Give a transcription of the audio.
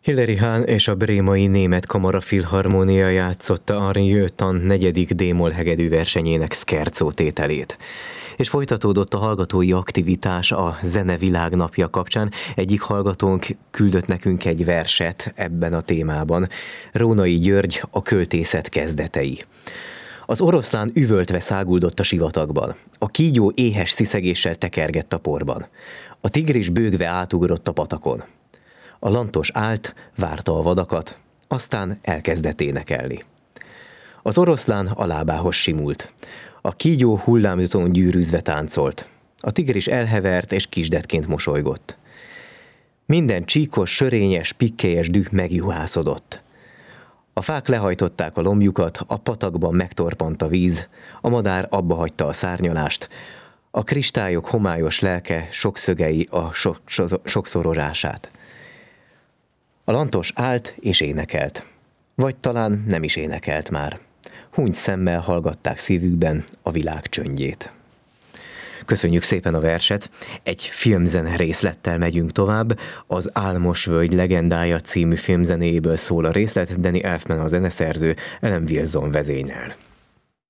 Hilary Hahn és a Brémai Német Kamara Filharmónia játszotta Henri Jötan 4. d-moll hegedű versenyének Scherzo tételét. És folytatódott a hallgatói aktivitás a Zene Világnapja kapcsán. Egyik hallgatónk küldött nekünk egy verset ebben a témában. Rónai György, a költészet kezdetei. Az oroszlán üvöltve száguldott a sivatagban. A kígyó éhes sziszegéssel tekergett a porban. A tigris bőgve átugrott a patakon. A lantos állt, várta a vadakat, aztán elkezdett énekelni. Az oroszlán a lábához simult. A kígyó hullámzón gyűrűzve táncolt. A tigris elhevert és kisdetként mosolygott. Minden csíkos, sörényes, pikkelyes düh megjuhászodott. A fák lehajtották a lombjukat, a patakban megtorpant a víz, a madár abbahagyta a szárnyalást, a kristályok homályos lelke sokszögei a sokszorozását. A lantos állt és énekelt. Vagy talán nem is énekelt már. Hunnyt szemmel hallgatták szívükben a világ csöndjét. Köszönjük szépen a verset. Egy filmzene részlettel megyünk tovább. Az Álmos völgy legendája című filmzenéjéből szól a részlet, Danny Elfman a zeneszerző, Ellen Wilson vezényel.